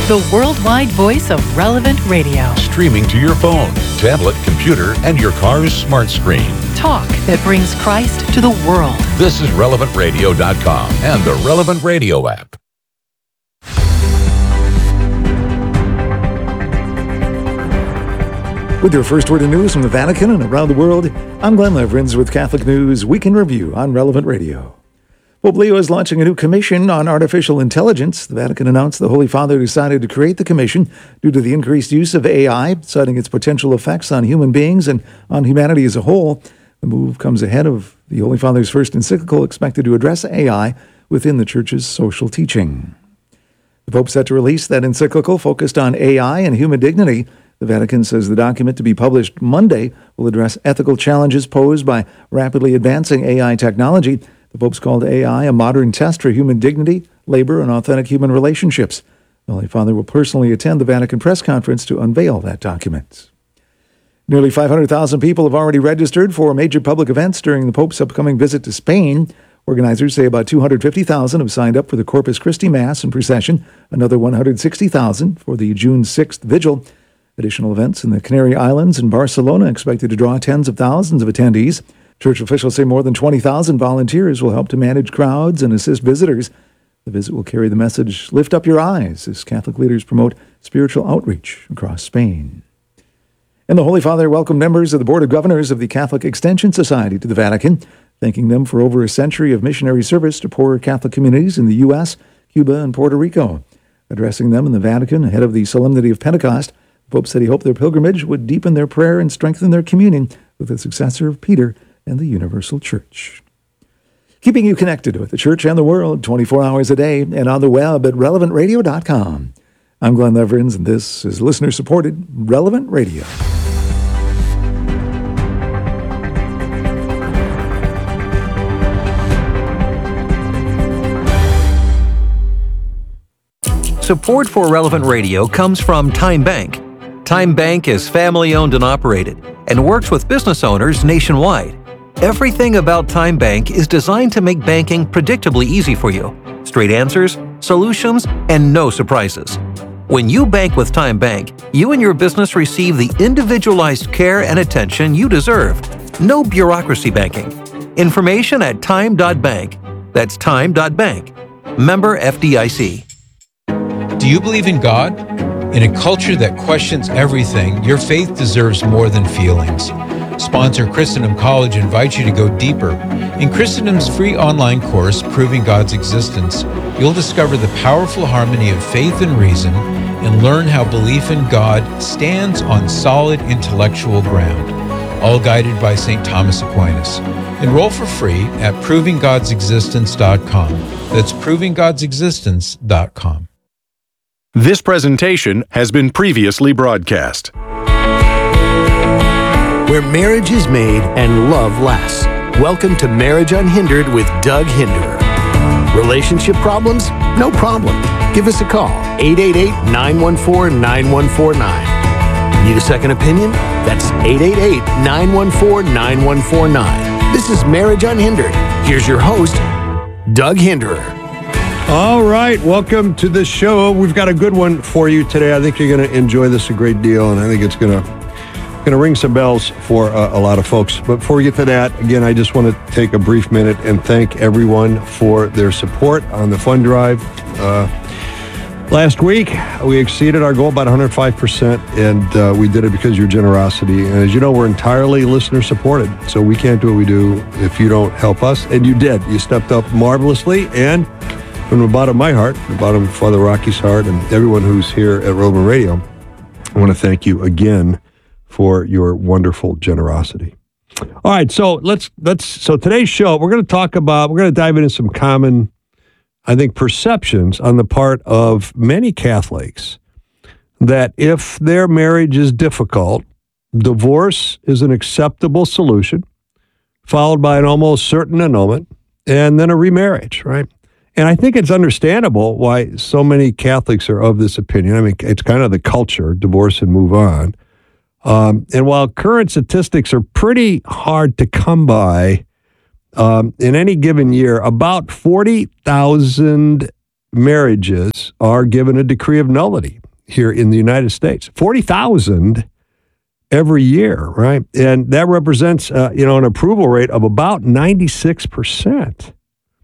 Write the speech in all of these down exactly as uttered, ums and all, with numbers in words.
the worldwide voice of Relevant Radio. Streaming to your phone, tablet, computer, and your car's smart screen. Talk that brings Christ to the world. This is relevant radio dot com and the Relevant Radio app. With your first word of news from the Vatican and around the world, I'm Glenn Leverins with Catholic News Week in Review on Relevant Radio. Pope Leo is launching a new commission on artificial intelligence. The Vatican announced the Holy Father decided to create the commission due to the increased use of A I, citing its potential effects on human beings and on humanity as a whole. The move comes ahead of the Holy Father's first encyclical expected to address A I within the Church's social teaching. The Pope set to release that encyclical focused on A I and human dignity. The Vatican says the document, to be published Monday, will address ethical challenges posed by rapidly advancing A I technology. The Pope's called A I a modern test for human dignity, labor, and authentic human relationships. The Holy Father will personally attend the Vatican press conference to unveil that document. Nearly five hundred thousand people have already registered for major public events during the Pope's upcoming visit to Spain. Organizers say about two hundred fifty thousand have signed up for the Corpus Christi Mass and procession, another one hundred sixty thousand for the June sixth Vigil. Additional events in the Canary Islands and Barcelona expected to draw tens of thousands of attendees. Church officials say more than twenty thousand volunteers will help to manage crowds and assist visitors. The visit will carry the message, "Lift up your eyes," as Catholic leaders promote spiritual outreach across Spain. And the Holy Father welcomed members of the Board of Governors of the Catholic Extension Society to the Vatican, thanking them for over a century of missionary service to poorer Catholic communities in the U S, Cuba, and Puerto Rico. Addressing them in the Vatican ahead of the Solemnity of Pentecost, the Pope said he hoped their pilgrimage would deepen their prayer and strengthen their communion with the successor of Peter and the Universal Church. Keeping you connected with the Church and the world twenty-four hours a day and on the web at relevant radio dot com. I'm Glenn Leverins, and this is listener-supported Relevant Radio. Support for Relevant Radio comes from Time Bank. Time Bank is family-owned and operated and works with business owners nationwide. Everything about Time Bank is designed to make banking predictably easy for you. Straight answers, solutions, and no surprises. When you bank with Time Bank, you and your business receive the individualized care and attention you deserve. No bureaucracy banking. Information at time dot bank. That's time dot bank. Member F D I C. Do you believe in God? In a culture that questions everything, your faith deserves more than feelings. Sponsor Christendom College invites you to go deeper. In Christendom's free online course, Proving God's Existence, you'll discover the powerful harmony of faith and reason and learn how belief in God stands on solid intellectual ground, all guided by Saint Thomas Aquinas. Enroll for free at proving gods existence dot com. That's proving gods existence dot com. This presentation has been previously broadcast. Where marriage is made and love lasts. Welcome to Marriage Unhindered with Doug Hinderer. Relationship problems? No problem. Give us a call, eight eight eight, nine one four, nine one four nine. Need a second opinion? That's eight eight eight, nine one four, nine one four nine. This is Marriage Unhindered. Here's your host, Doug Hinderer. All right, welcome to the show. We've got a good one for you today. I think you're going to enjoy this a great deal, and I think it's going to going to ring some bells for uh, a lot of folks. But before we get to that, again, I just want to take a brief minute and thank everyone for their support on the fund drive. Uh, last week, we exceeded our goal by one hundred five percent, and uh, we did it because of your generosity. And as you know, we're entirely listener-supported, so we can't do what we do if you don't help us. And you did. You stepped up marvelously, and from the bottom of my heart, the bottom of Father Rocky's heart, and everyone who's here at Relevant Radio, I want to thank you again for your wonderful generosity. All right, so let's let's so today's show, we're going to talk about, we're going to dive into some common, I think, perceptions on the part of many Catholics that if their marriage is difficult, divorce is an acceptable solution, followed by an almost certain annulment, and then a remarriage, right? And I think it's understandable why so many Catholics are of this opinion. I mean, it's kind of the culture, divorce and move on. Um, and while current statistics are pretty hard to come by, um, in any given year, about forty thousand marriages are given a decree of nullity here in the United States. forty thousand every year, right? And that represents, uh, you know, an approval rate of about ninety-six percent.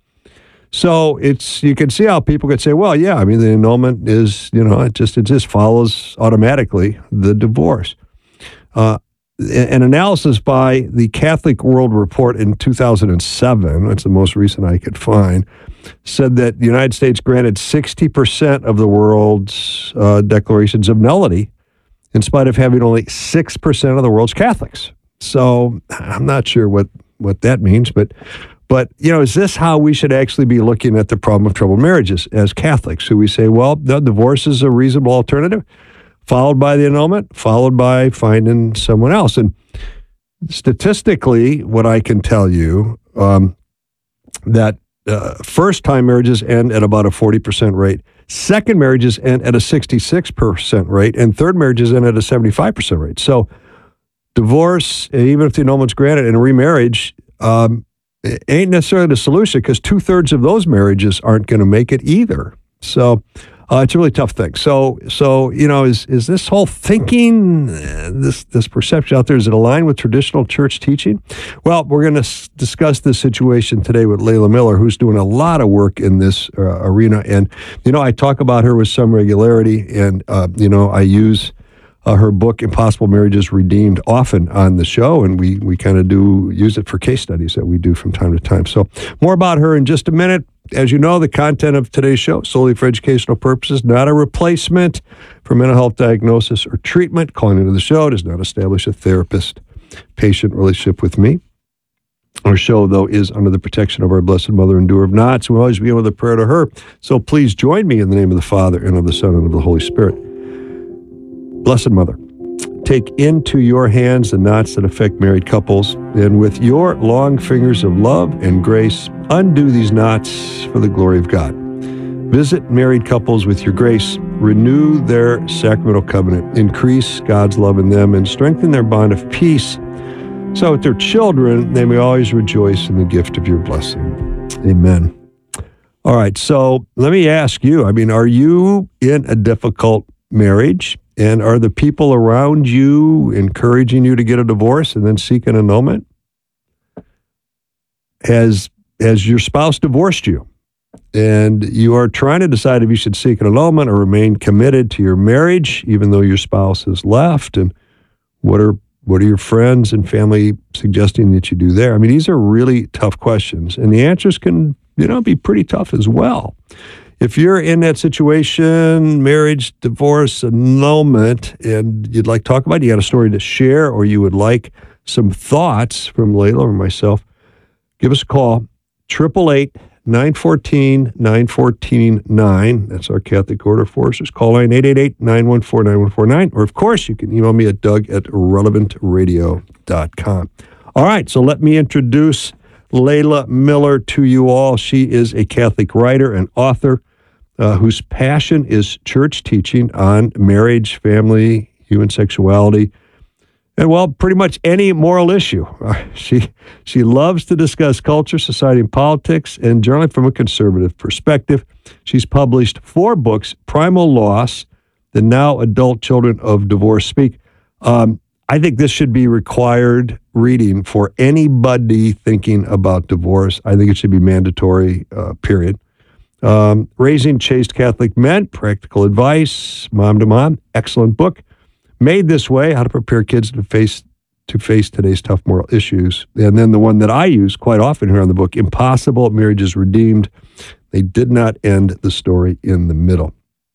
So it's, you can see how people could say, well, yeah, I mean, the annulment is, you know, it just, it just follows automatically the divorce. Uh, an analysis by the Catholic World Report in two thousand seven, that's the most recent I could find, said that the United States granted sixty percent of the world's uh, declarations of nullity, in spite of having only six percent of the world's Catholics. So I'm not sure what, what that means, but, but, you know, is this how we should actually be looking at the problem of troubled marriages as Catholics? Who we say, well, the divorce is a reasonable alternative, followed by the annulment, followed by finding someone else. And statistically, what I can tell you, um, that uh, first-time marriages end at about a forty percent rate, second marriages end at a sixty-six percent rate, and third marriages end at a seventy-five percent rate. So divorce, even if the annulment's granted, and remarriage um, ain't necessarily the solution, because two-thirds of those marriages aren't going to make it either. So uh, it's a really tough thing. So, so you know, is is this whole thinking, uh, this this perception out there, is it aligned with traditional church teaching? Well, we're going to s- discuss this situation today with Layla Miller, who's doing a lot of work in this uh, arena. And, you know, I talk about her with some regularity, and, uh, you know, I use Uh, her book, Impossible Marriages Redeemed, often on the show, and we we kind of do use it for case studies that we do from time to time. So more about her in just a minute. As you know, the content of today's show, solely for educational purposes, not a replacement for mental health diagnosis or treatment. Calling into the show does not establish a therapist-patient relationship with me. Our show, though, is under the protection of our Blessed Mother, Endurer of Knots. We always begin with a prayer to her. So please join me in the name of the Father, and of the Son, and of the Holy Spirit. Blessed Mother, take into your hands the knots that affect married couples, and with your long fingers of love and grace, undo these knots for the glory of God. Visit married couples with your grace, renew their sacramental covenant, increase God's love in them, and strengthen their bond of peace, so with their children, they may always rejoice in the gift of your blessing. Amen. All right, so let me ask you, I mean, are you in a difficult marriage? And are the people around you encouraging you to get a divorce and then seek an annulment? Has, has your spouse divorced you? And you are trying to decide if you should seek an annulment or remain committed to your marriage, even though your spouse has left? And what are what are your friends and family suggesting that you do there? I mean, these are really tough questions. And the answers can, you know, be pretty tough as well. If you're in that situation, marriage, divorce, annulment, and you'd like to talk about it, you got a story to share, or you would like some thoughts from Layla or myself, give us a call, eight eight eight, nine one four, nine one four nine. That's our Catholic Order Forces. Call line eight eight eight, nine one four, nine one four nine. Or, of course, you can email me at doug at relevant radio dot com. All right, so let me introduce Layla Miller to you all. She is a Catholic writer and author uh, whose passion is church teaching on marriage, family, human sexuality, and, well, pretty much any moral issue. Uh, she she loves to discuss culture, society, and politics, and generally from a conservative perspective. She's published four books: Primal Loss, The Now Adult Children of Divorce Speak. Um, I think this should be required reading for anybody thinking about divorce. I think it should be mandatory, uh, period. Um, Raising Chaste Catholic Men, Practical Advice, Mom to Mom, excellent book. Made This Way, How to Prepare Kids to Face to face today's tough moral issues. And then the one that I use quite often here on the book, Impossible Marriages Redeemed. They did not end the story in the middle.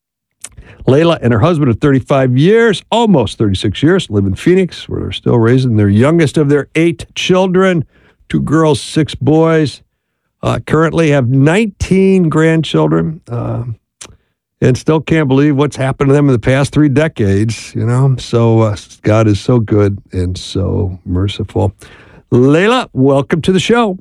Layla and her husband of thirty-five years, almost thirty-six years, live in Phoenix, where they're still raising their youngest of their eight children, two girls, six boys. Uh, currently have nineteen grandchildren, uh, and still can't believe what's happened to them in the past three decades, you know. So uh, God is so good and so merciful. Layla, welcome to the show.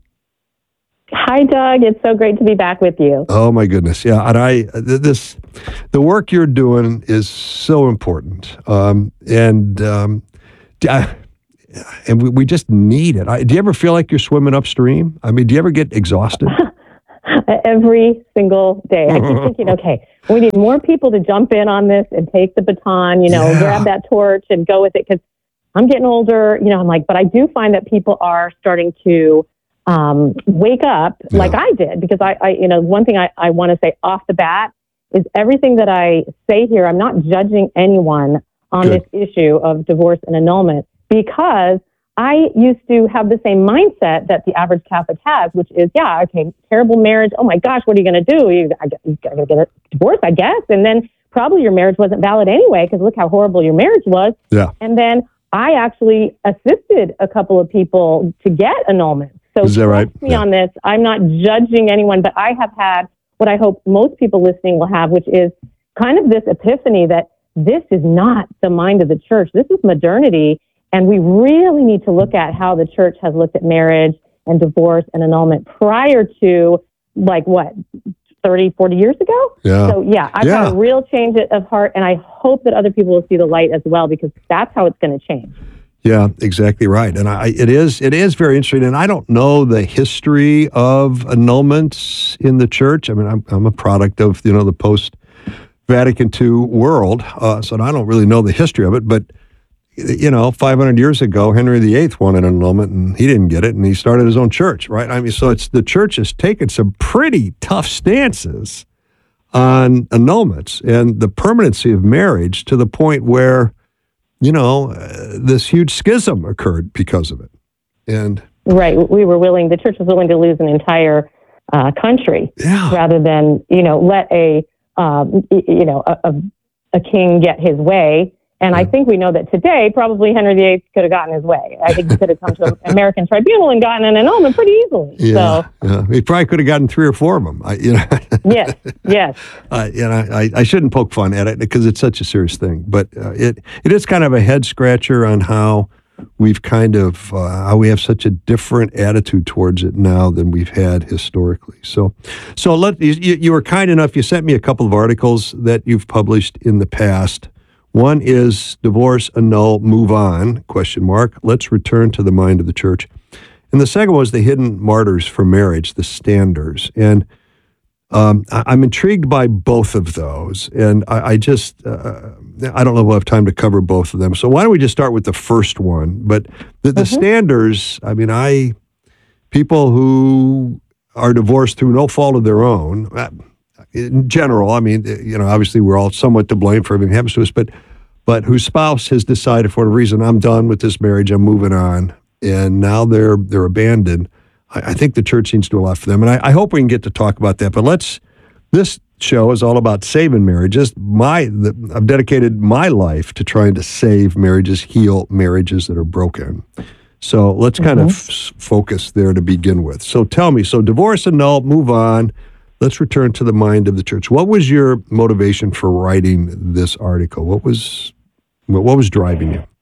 Hi, Doug. It's so great to be back with you. Oh, my goodness. Yeah, and I, this, the work you're doing is so important. Um, and, um, I, and we, we just need it. I, do you ever feel like you're swimming upstream? I mean, do you ever get exhausted? every single day. I keep thinking, okay, we need more people to jump in on this and take the baton, you know, Yeah. grab that torch and go with it. Because I'm getting older, you know, I'm like, but I do find that people are starting to um, wake up Yeah. like I did. Because I, I you know, one thing I, I want to say off the bat is everything that I say here, I'm not judging anyone on Good. this issue of divorce and annulment, because I used to have the same mindset that the average Catholic has, which is, yeah, okay, terrible marriage. Oh my gosh, what are you going to do? You, I, you got to get a divorce, I guess. And then probably your marriage wasn't valid anyway, because look how horrible your marriage was. Yeah. And then I actually assisted a couple of people to get annulment. So Is that right? trust me Yeah. on this. I'm not judging anyone, but I have had what I hope most people listening will have, which is kind of this epiphany that this is not the mind of the church. This is modernity. And we really need to look at how the church has looked at marriage and divorce and annulment prior to, like, what, thirty, forty years ago? Yeah. So, yeah, I've Yeah. had a real change of heart, and I hope that other people will see the light as well, because that's how it's going to change. Yeah, exactly right. And I, it is it is very interesting. And I don't know the history of annulments in the church. I mean, I'm, I'm a product of, you know, the post-Vatican two world, uh, so I don't really know the history of it. But, you know, five hundred years ago, Henry the Eighth wanted an annulment, and he didn't get it, and he started his own church, right? I mean, so it's the church has taken some pretty tough stances on annulments and the permanency of marriage, to the point where, you know, uh, this huge schism occurred because of it. And Right. We were willing, the church was willing to lose an entire uh, country yeah, rather than, you know, let a, um, y- you know, a, a, a king get his way. And I think we know that today, probably Henry the Eighth could have gotten his way. I think he could have come to an American tribunal and gotten an annulment pretty easily. yeah, So, yeah. He probably could have gotten three or four of them. I, you know, yes, yes. uh, you know, I, I shouldn't poke fun at it because it's such a serious thing. But uh, it it is kind of a head scratcher on how we've kind of uh, how we have such a different attitude towards it now than we've had historically. So, so let you, you were kind enough. You sent me a couple of articles that you've published in the past. One is Divorce, Annul, Move On, question mark. Let's return to the mind of the church. And the second was The Hidden Martyrs for Marriage, the Standers. And um, I, I'm intrigued by both of those. And I, I just, uh, I don't know if we'll have time to cover both of them. So why don't we just start with the first one? But the, the Mm-hmm. Standers, I mean, I, people who are divorced through no fault of their own, uh, in general, I mean, you know, obviously we're all somewhat to blame for everything that happens to us, but but whose spouse has decided for a reason, I'm done with this marriage, I'm moving on, and now they're they're abandoned. I, I think the church needs to do a lot for them, and I, I hope we can get to talk about that. But let's. This show is all about saving marriages. My the, I've dedicated my life to trying to save marriages, heal marriages that are broken. So let's kind of f- focus there to begin with. So tell me, so divorce, annul, move on. Let's return to the mind of the church. What was your motivation for writing this article? What was what was driving you?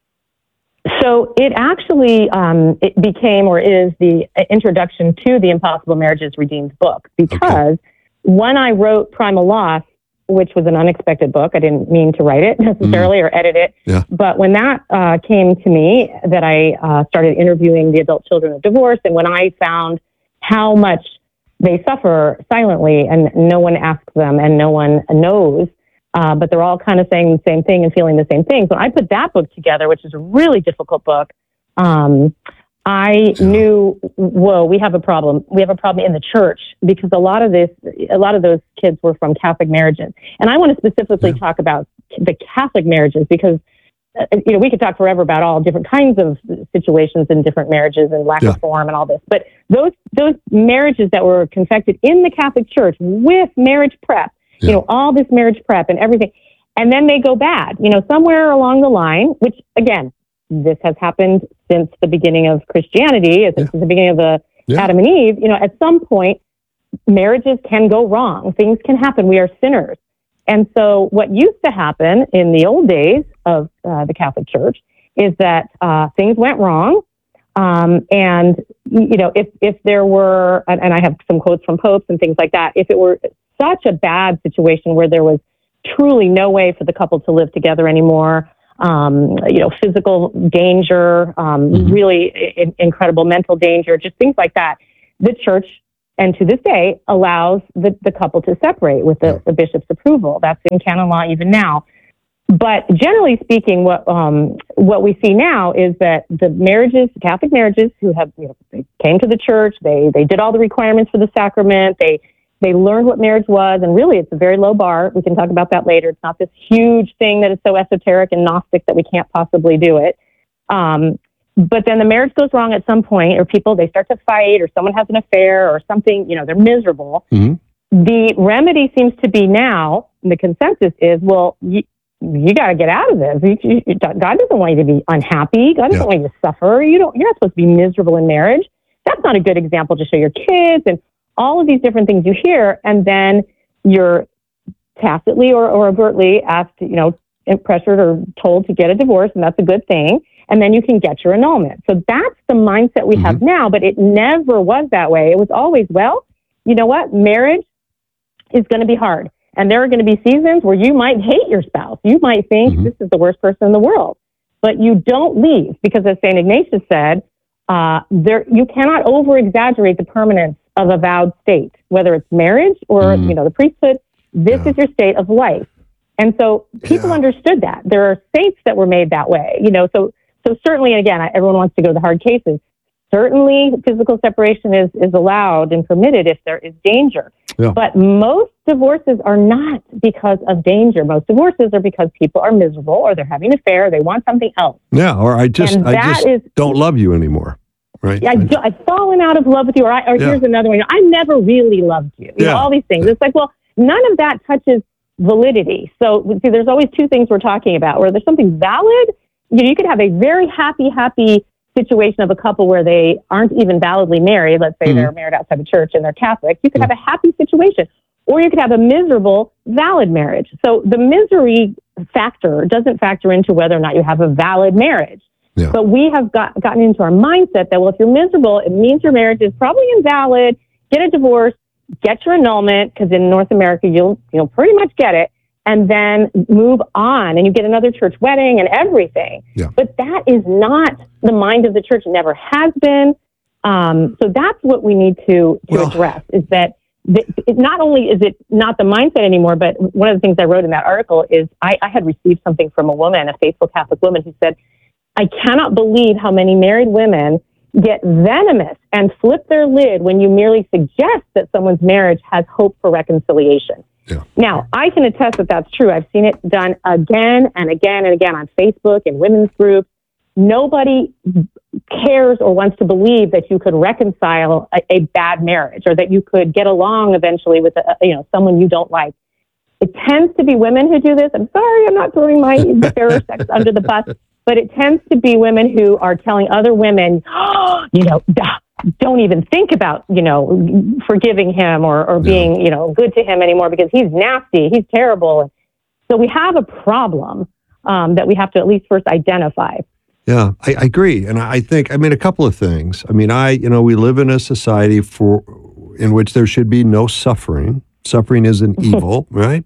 So it actually um, it became or is the introduction to the Impossible Marriages Redeemed book, because when I wrote Primal Loss, which was an unexpected book, I didn't mean to write it necessarily or edit it. Yeah. But when that uh, came to me, that I uh, started interviewing the adult children of divorce, and when I found how much they suffer silently and no one asks them and no one knows, uh, but they're all kind of saying the same thing and feeling the same things. When I put that book together, which is a really difficult book, um, I knew, whoa, we have a problem. We have a problem in the church, because a lot of this, a lot of those kids were from Catholic marriages. And I want to specifically Yeah. talk about the Catholic marriages, because uh, you know, we could talk forever about all different kinds of situations in different marriages and lack Yeah. of form and all this. But those those marriages that were confected in the Catholic Church with marriage prep, Yeah. you know, all this marriage prep and everything, and then they go bad, you know, somewhere along the line, which again, this has happened since the beginning of Christianity, since the beginning of the Yeah. Adam and Eve. You know, at some point, marriages can go wrong. Things can happen. We are sinners. And so what used to happen in the old days of uh, the Catholic Church is that uh, things went wrong. Um, and, you know, if, if there were, and, and I have some quotes from popes and things like that, if it were such a bad situation where there was truly no way for the couple to live together anymore, um, you know, physical danger, um, Mhm. really I- incredible mental danger, just things like that, the church and to this day allows the, the couple to separate with the, the bishop's approval. That's in canon law even now. But generally speaking, what um, what we see now is that the marriages, Catholic marriages, who have you know, they came to the church, they they did all the requirements for the sacrament, they they learned what marriage was, and really it's a very low bar. We can talk about that later. It's not this huge thing that is so esoteric and Gnostic that we can't possibly do it. Um, but then the marriage goes wrong at some point, or people, they start to fight, or someone has an affair, or something, you know, they're miserable. Mm-hmm. The remedy seems to be now, and the consensus is, well, you, you got to get out of this. You, you, God doesn't want you to be unhappy. God doesn't yeah. want you to suffer. You don't, you're not supposed to be miserable in marriage. That's not a good example to show your kids, and all of these different things you hear. And then you're tacitly or, or overtly asked, you know, pressured or told to get a divorce, and that's a good thing. And then you can get your annulment. So that's the mindset we mm-hmm. have now, but it never was that way. It was always, well, you know what? Marriage is going to be hard. And there are going to be seasons where you might hate your spouse. You might think mm-hmm. this is the worst person in the world, but you don't leave, because as Saint Ignatius said, uh, there you cannot over-exaggerate the permanence of a vowed state, whether it's marriage or mm. you know the priesthood. This yeah. is your state of life. And so people yeah. understood that. There are saints that were made that way. You know, so so certainly, and again, everyone wants to go to the hard cases. Certainly, physical separation is, is allowed and permitted if there is danger. Yeah. But most divorces are not because of danger. Most divorces are because people are miserable, or they're having an affair, or they want something else. Yeah, or I just, and I that just is, don't love you anymore, right? Yeah, I, I've fallen out of love with you, or, I, or yeah. here's another one. I never really loved you. You yeah. know, all these things. It's like, well, none of that touches validity. So, see, there's always two things we're talking about. Where there's something valid, you know, you could have a very happy, happy situation of a couple where they aren't even validly married. Let's say mm-hmm. they're married outside the church and they're Catholic. You could mm-hmm. have a happy situation, or you could have a miserable, valid marriage. So the misery factor doesn't factor into whether or not you have a valid marriage. Yeah. But we have got, gotten into our mindset that, well, if you're miserable, it means your marriage is probably invalid. Get a divorce, get your annulment, because in North America, you'll you'll pretty much get it, and then move on, and you get another church wedding and everything. Yeah. But that is not the mind of the church. It never has been. Um, so that's what we need to, to well, address, is that the, it, not only is it not the mindset anymore, but one of the things I wrote in that article is I, I had received something from a woman, a faithful Catholic woman, who said, I cannot believe how many married women get venomous and flip their lid when you merely suggest that someone's marriage has hope for reconciliation. Yeah. Now, I can attest that that's true. I've seen it done again and again and again on Facebook and women's groups. Nobody cares or wants to believe that you could reconcile a, a bad marriage, or that you could get along eventually with a, you know someone you don't like. It tends to be women who do this. I'm sorry, I'm not throwing my fairer sex under the bus, but it tends to be women who are telling other women, oh, you know, don't even think about, you know, forgiving him or, or being, yeah. you know, good to him anymore, because he's nasty, he's terrible. So we have a problem um, that we have to at least first identify. Yeah, I, I agree. And I think, I mean, a couple of things. I mean, I, you know, we live in a society for in which there should be no suffering. Suffering is an evil, right?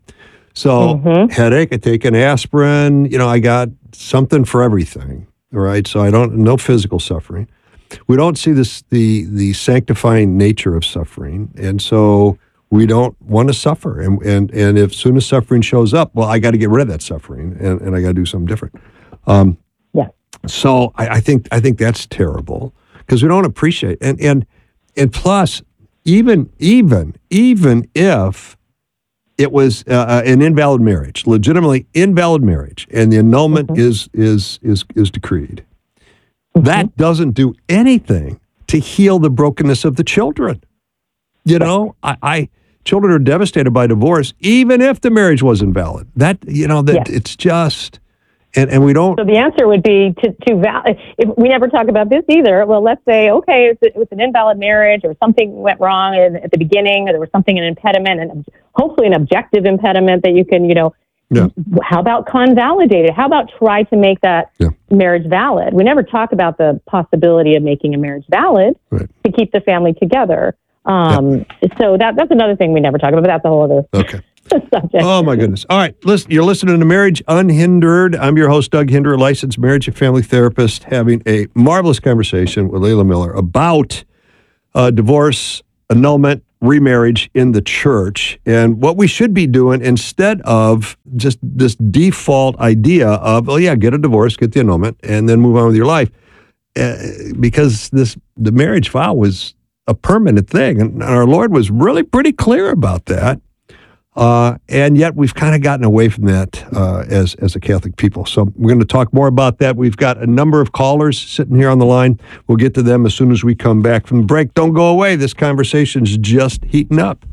So mm-hmm. headache, I take an aspirin, you know, I got something for everything, right? So I don't, no physical suffering. We don't see this the the sanctifying nature of suffering, and so we don't want to suffer. And and and if soon as suffering shows up, well, I got to get rid of that suffering, and, and I got to do something different. Um, yeah. So I, I think I think that's terrible, because we don't appreciate, and and and plus, even even even if it was uh, an invalid marriage, legitimately invalid marriage, and the annulment mm-hmm. is is is is decreed. That doesn't do anything to heal the brokenness of the children. You know, I, I children are devastated by divorce, even if the marriage was invalid. That, you know, that yes. it's just, and, and we don't. So the answer would be to, to val- if we never talk about this either. Well, let's say, okay, it's, it was an invalid marriage, or something went wrong in, at the beginning, or there was something, an impediment, and hopefully an objective impediment that you can, you know, yeah. how about convalidate it? How about try to make that yeah. marriage valid? We never talk about the possibility of making a marriage valid right. to keep the family together. Um, yeah. So that that's another thing we never talk about, but that's a whole other okay. subject. Oh, my goodness. All right. Listen, you're listening to Marriage Unhindered. I'm your host, Doug Hinder, licensed marriage and family therapist, having a marvelous conversation with Layla Miller about uh, divorce, annulment, remarriage in the church, and what we should be doing instead of just this default idea of, oh yeah, get a divorce, get the annulment, and then move on with your life, uh, because this the marriage vow was a permanent thing, and our Lord was really pretty clear about that. Uh, and yet we've kind of gotten away from that uh, as as a Catholic people. So we're going to talk more about that. We've got a number of callers sitting here on the line. We'll get to them as soon as we come back from the break. Don't go away. This conversation's just heating up.